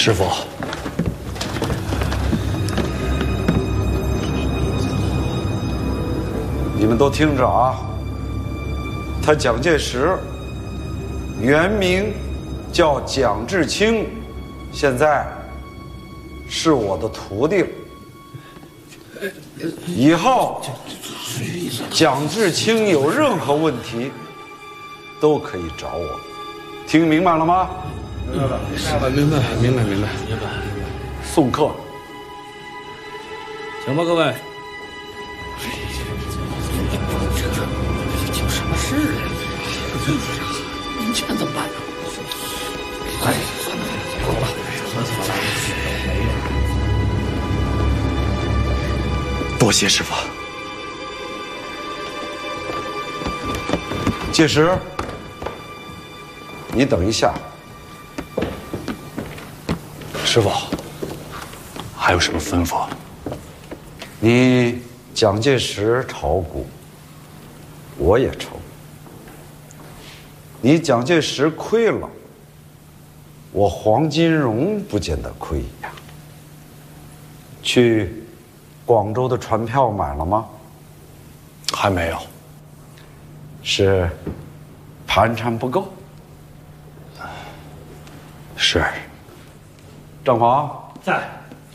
师傅， 你们都听着啊，他蒋介石，原名叫蒋志清，现在是我的徒弟了。以后蒋志清有任何问题，都可以找我。听明白了吗？ 明白。 送客。 行吧，各位。 有什么事啊？明天怎么办呢？哎，算了，走吧。 多谢师傅。介石，你等一下。 师傅，还有什么吩咐？ 你蒋介石炒股，我也炒。你蒋介石亏了，我黄金荣不见得亏呀。去广州的船票买了吗？ 还没有。 是盘缠不够。 是。 郑华在。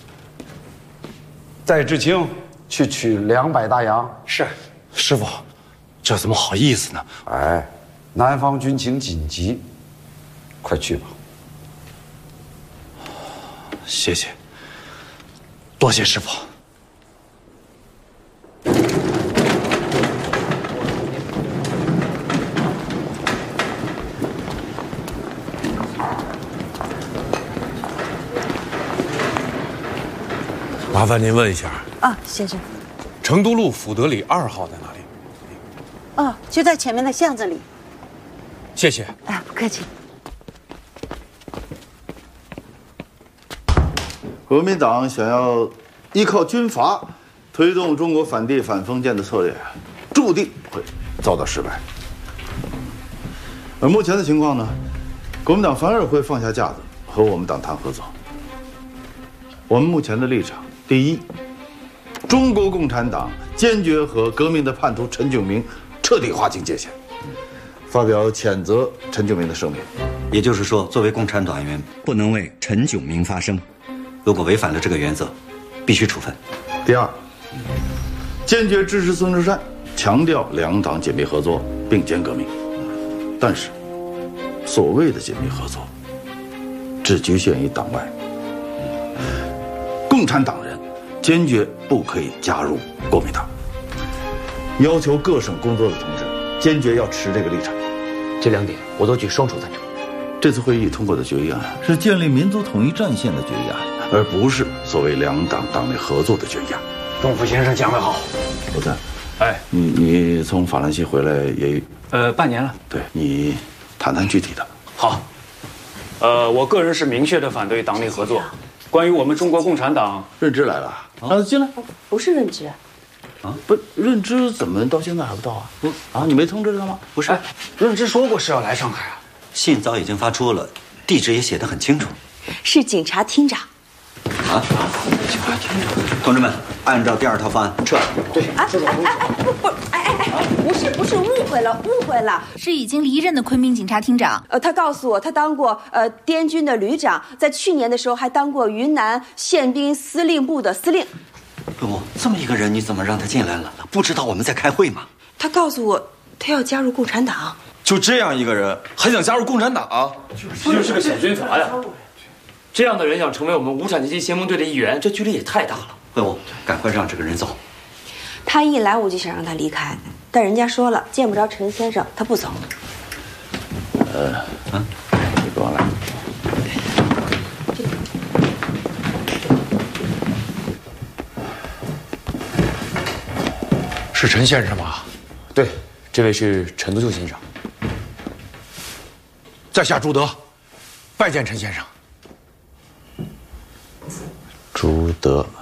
载志清去取200大洋。 是。师傅，这怎么好意思呢？ 哎，南方军情紧急，快去吧。 谢谢。多谢师傅。 麻烦您问一下啊，先生。 成都路福德里2号在哪里？ 哦，就在前面的巷子里。 谢谢。 哎，不客气。 国民党想要依靠军阀推动中国反帝反封建的策略，注定会遭到失败。而目前的情况呢，国民党反而会放下架子和我们党谈合作。我们目前的立场，第一，中国共产党坚决和革命的叛徒陈炯明彻底划清界限，发表谴责陈炯明的声明。 也就是说，作为共产党员，不能为陈炯明发声。如果违反了这个原则，必须处分。 第二，坚决支持孙中山，强调两党紧密合作，并肩革命。但是，所谓的紧密合作，只局限于党外。共产党人坚决不可以加入国民党，要求各省工作的同志坚决要持这个立场。 这2点我都举双手赞成。 这次会议通过的决议案是建立民族统一战线的决议案，而不是所谓两党党内合作的决议案。 钟府先生讲得好。 罗赞， 哎， 你从法兰西回来也半年了。 对，你谈谈具体的。 好，我个人是明确的反对党内合作。关于我们中国共产党， 任之来了，让他进来。 不是任之。 啊，不，任之怎么到现在还不到啊？不啊，你没通知他吗？ 不是， 任之说过是要来上海啊。 信早已经发出了，地址也写得很清楚。 是警察厅长。 啊，警察厅长。同志们，按照第2套方案撤。 对， 不是，误会了， 是已经离任的昆明警察厅长。 他告诉我，他当过滇军的旅长，在去年的时候还当过云南宪兵司令部的司令。 这么一个人，你怎么让他进来了？不知道我们在开会吗？ 他告诉我，他要加入共产党。 就这样一个人，还想加入共产党？ 就是个小军阀呀！这样的人想成为我们无产阶级先锋队的一员，这距离也太大了。 会务，赶快让这个人走。 他一来我就想让他离开，但人家说了，见不着陈先生，他不走。 你跟我来。 是陈先生吗？对，这位是陈独秀先生。 在下朱德，拜见陈先生。 朱德。